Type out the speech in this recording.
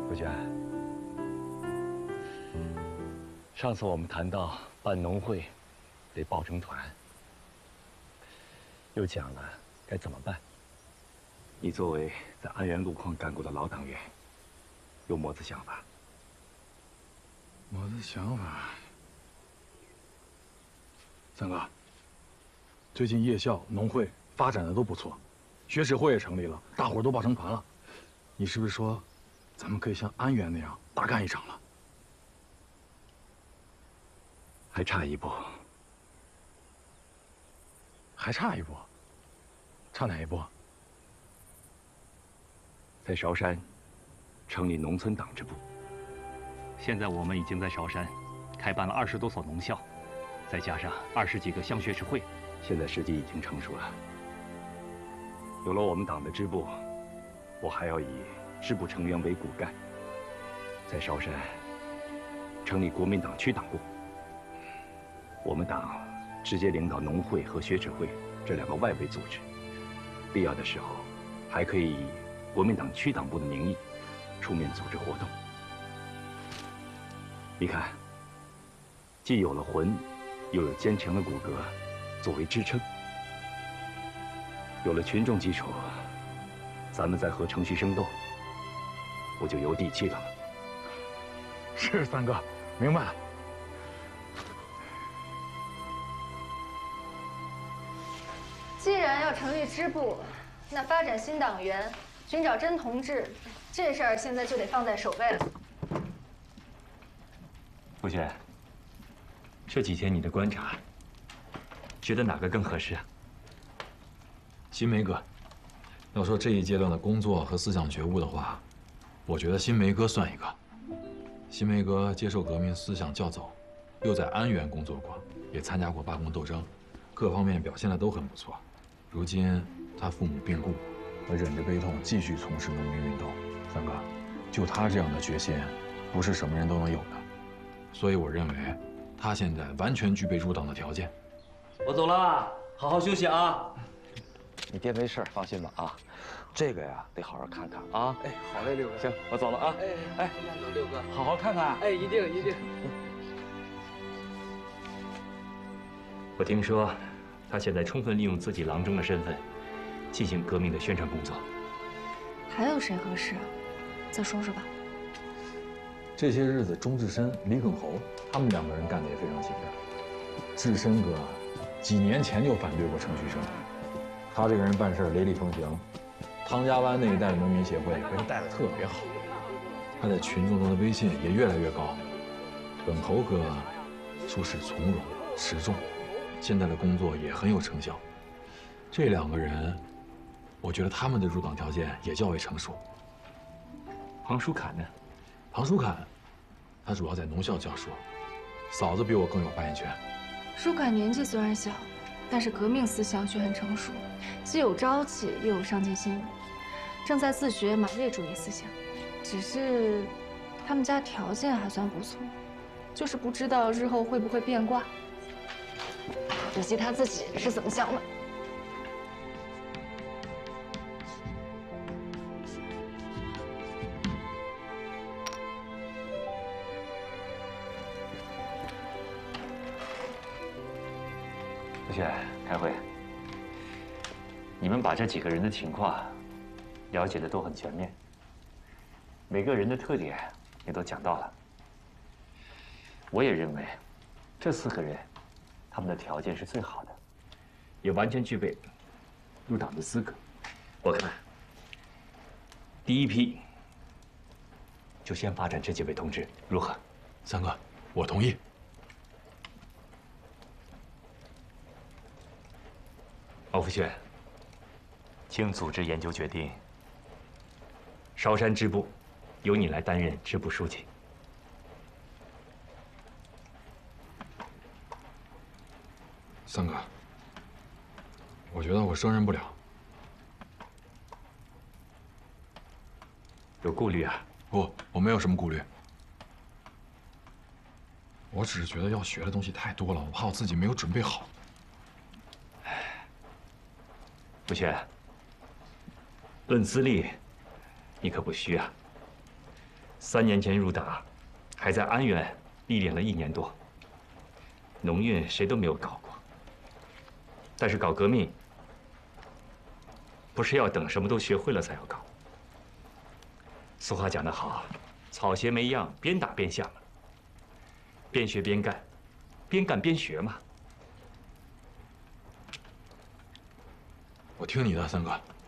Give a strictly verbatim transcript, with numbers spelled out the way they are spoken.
傅娟，上次我们谈到办农会得抱成团，又讲了该怎么办。你作为在安源路矿干过的老党员，有么子想法？ 我的想法，三哥，最近夜校、农会发展的都不错，学史会也成立了，大伙儿都抱成团了。你是不是说，咱们可以像安源那样大干一场了？ 还差一步。 还差一步？差哪一步？ 在韶山成立农村党支部。现在我们已经在韶山开办了二十多所农校，再加上二十几个乡学士会，现在时机已经成熟了。有了我们党的支部，我还要以支部成员为骨干，在韶山成立国民党区党部。我们党直接领导农会和学者会这两个外围组织，必要的时候还可以以国民党区党部的名义出面组织活动。你看，既有了魂，又有坚强的骨骼作为支撑，有了群众基础，咱们再和程旭生斗，不就有底气了吗？ 是三哥，明白了。 既然要成立支部，那发展新党员、寻找真同志，这事儿现在就得放在首位了。 傅轩，这几天你的观察，觉得哪个更合适啊？ 新梅哥，要说这一阶段的工作和思想觉悟的话，我觉得新梅哥算一个。新梅哥接受革命思想较早，又在安源工作过，也参加过罢工斗争，各方面表现的都很不错。如今他父母病故，他忍着悲痛继续从事农民运动。三哥，就他这样的决心，不是什么人都能有的。所以我认为，他现在完全具备入党的条件。 我走了，好好休息啊。 你爹没事，放心吧啊。这个呀，得好好看看啊。 哎，好嘞，六哥。 行，我走了啊。 哎哎，六哥， 好好看看。 哎，一定一定。 我听说，他现在充分利用自己郎中的身份，进行革命的宣传工作。 还有谁合适？再说说吧。 这些日子，钟志深、李耿侯他们两个人干得也非常勤奋。志深哥几年前就反对过程旭生，他这个人办事雷厉风行，汤家湾那一带的农民协会被他带得特别好，他在群众中的威信也越来越高。耿侯哥处事从容持重，现在的工作也很有成效。这两个人，我觉得他们的入党条件也较为成熟。 庞书侃呢？ 庞书侃，他主要在农校教书，嫂子比我更有发言权。 舒侃年纪虽然小，但是革命思想却很成熟，既有朝气又有上进心，正在自学马列主义思想。只是他们家条件还算不错，就是不知道日后会不会变卦。可惜他自己是怎么想的。 傅轩，开会。你们把这几个人的情况了解的都很全面，每个人的特点也都讲到了。我也认为，这四个人，他们的条件是最好的，也完全具备入党的资格。我看，第一批就先发展这几位同志，如何？ 三哥，我同意。 王福轩，经组织研究决定，韶山支部由你来担任支部书记。 三哥，我觉得我胜任不了。 有顾虑啊？ 不，我没有什么顾虑。我只是觉得要学的东西太多了，我怕我自己没有准备好。 福轩，论资历，你可不虚啊。 三年前入党，还在安源历练了一年多。农运谁都没有搞过，但是搞革命，不是要等什么都学会了才要搞。俗话讲得好，草鞋没样，边打边下嘛。边学边干，边干边学嘛。 我听你的，三哥。